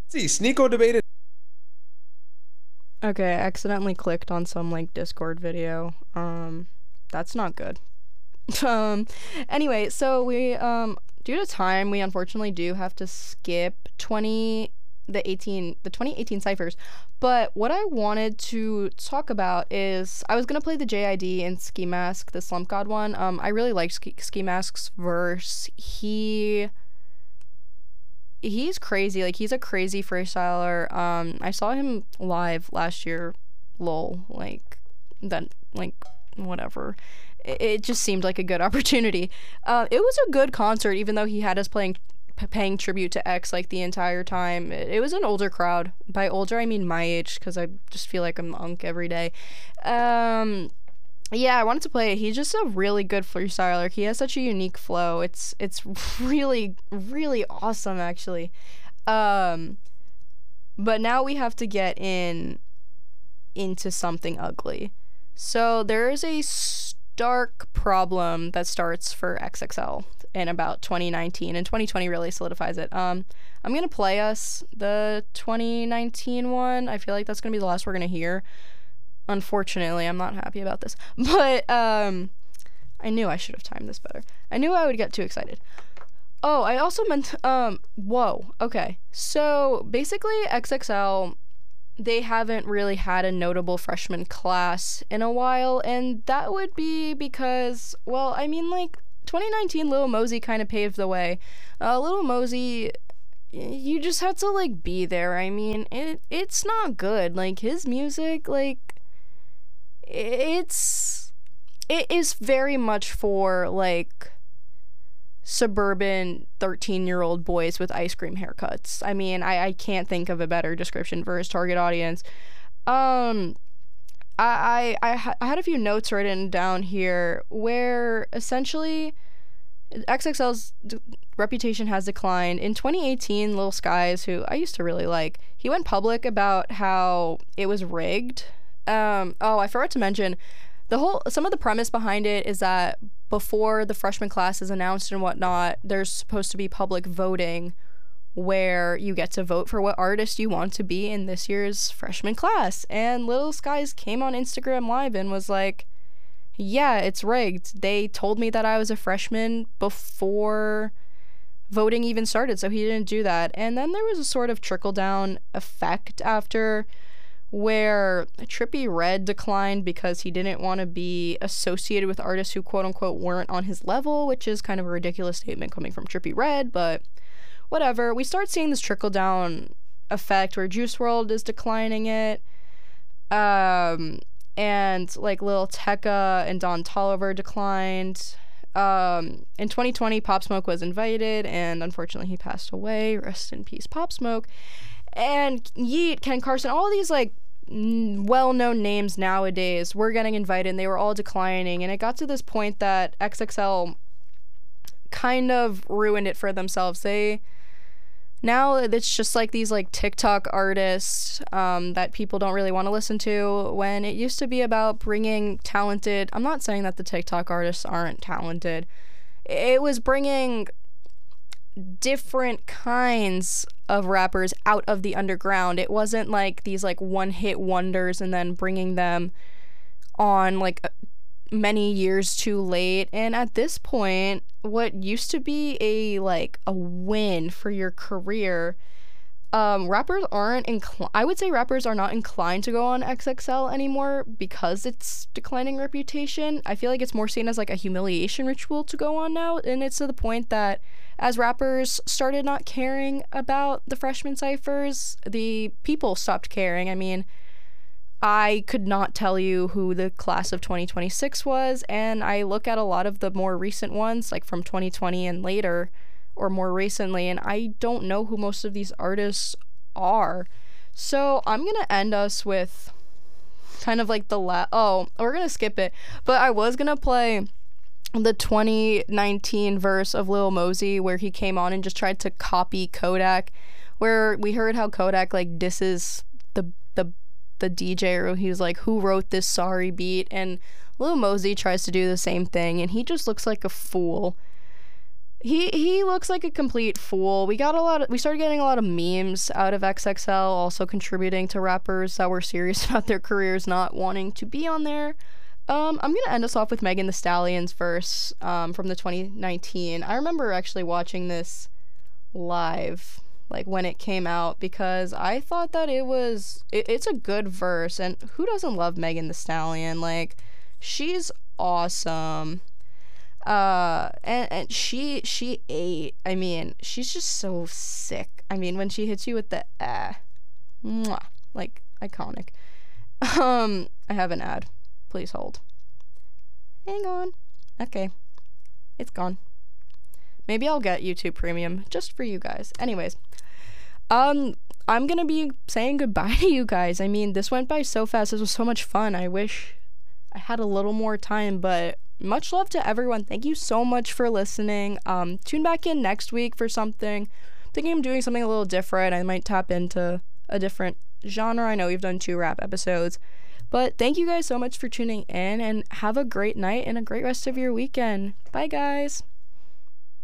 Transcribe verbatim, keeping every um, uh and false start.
See, Sneeko debated. Okay, I accidentally clicked on some like Discord video. Um, that's not good. um, anyway, so we um due to time, we unfortunately do have to skip twenty the eighteen the twenty eighteen ciphers. But what I wanted to talk about is I was gonna play the J I D and Ski Mask, the Slump God one. Um, I really liked Ski, Ski Mask's verse. He he's crazy. Like he's a crazy freestyler. Um, I saw him live last year. Lol. Like then like whatever. It, it just seemed like a good opportunity. Uh, it was a good concert, even though he had us playing p- paying tribute to X like the entire time. It, it was an older crowd. By older, I mean my age, because I just feel like I'm unk every day. Um, yeah, I wanted to play it. He's just a really good freestyler. He has such a unique flow. It's it's really really awesome actually. Um, but now we have to get in into something ugly. So there is a stark problem that starts for X X L in about twenty nineteen, and twenty twenty really solidifies it. Um, I'm gonna play us the twenty nineteen one. I feel like that's gonna be the last we're gonna hear. Unfortunately, I'm not happy about this, but um, I knew I should have timed this better. I knew I would get too excited. Oh, I also meant um, whoa. Okay, so basically, X X L, they haven't really had a notable freshman class in a while, and that would be because, well, I mean, like twenty nineteen, Lil Mosey kind of paved the way. Uh, Lil Mosey, you just had to like be there. I mean, it it's not good. Like his music, like it's it is very much for like suburban thirteen year old boys with ice cream haircuts. I mean, I, I can't think of a better description for his target audience. um I, I, I, ha- I had a few notes written down here where essentially X X L's d- reputation has declined. In twenty eighteen, Lil Skies, who I used to really like, he went public about how it was rigged. Um, oh, I forgot to mention, the whole some of the premise behind it is that before the freshman class is announced and whatnot, there's supposed to be public voting where you get to vote for what artist you want to be in this year's freshman class. And Little Skies came on Instagram Live and was like, yeah, it's rigged. They told me that I was a freshman before voting even started, so he didn't do that. And then there was a sort of trickle down effect after, where Trippie Redd declined because he didn't want to be associated with artists who quote unquote weren't on his level, which is kind of a ridiculous statement coming from Trippie Redd, but whatever. We start seeing this trickle down effect where Juice world is declining it. Um, and like Lil Tecca and Don Toliver declined. Um, in twenty twenty, Pop Smoke was invited, and unfortunately he passed away. Rest in peace, Pop Smoke. And Yeet, Ken Carson, all these like n- well-known names nowadays were getting invited, and they were all declining. And it got to this point that X X L kind of ruined it for themselves. They now it's just like these like TikTok artists um, that people don't really want to listen to, when it used to be about bringing talented. I'm not saying that the TikTok artists aren't talented. It was bringing different kinds of rappers out of the underground. It wasn't like these like one hit wonders and then bringing them on like many years too late. And at this point, what used to be a like a win for your career, um rappers aren't inclined I would say rappers are not inclined to go on X X L anymore because it's declining reputation. I feel like it's more seen as like a humiliation ritual to go on now, and it's to the point that as rappers started not caring about the freshman ciphers, the people stopped caring. I mean, I could not tell you who the class of twenty twenty-six was, and I look at a lot of the more recent ones, like from twenty twenty and later, or more recently, and I don't know who most of these artists are. So I'm gonna end us with kind of like the la- oh, we're gonna skip it, but I was gonna play the twenty nineteen verse of Lil Mosey where he came on and just tried to copy Kodak, where we heard how Kodak like disses the the the D J, or he was like, who wrote this sorry beat? And Lil Mosey tries to do the same thing, and he just looks like a fool. He he looks like a complete fool. We got a lot of, we started getting a lot of memes out of X X L, also contributing to rappers that were serious about their careers not wanting to be on there. Um, I'm gonna end us off with Megan Thee Stallion's verse um, from the twenty nineteen. I remember actually watching this live, like when it came out, because I thought that it was it, it's a good verse, and who doesn't love Megan Thee Stallion? Like, she's awesome. Uh, and, and she she ate. I mean, she's just so sick. I mean, when she hits you with the eh, mwah, like iconic. Um, I have an ad. Please hold. Hang on. Okay, it's gone. Maybe I'll get YouTube Premium just for you guys. Anyways, um, I'm gonna be saying goodbye to you guys. I mean, this went by so fast. This was so much fun. I wish I had a little more time, but much love to everyone. Thank you so much for listening. Um, tune back in next week for something. I'm thinking I'm doing something a little different. I might tap into a different genre. I know we've done two rap episodes, but thank you guys so much for tuning in, and have a great night and a great rest of your weekend. Bye, guys.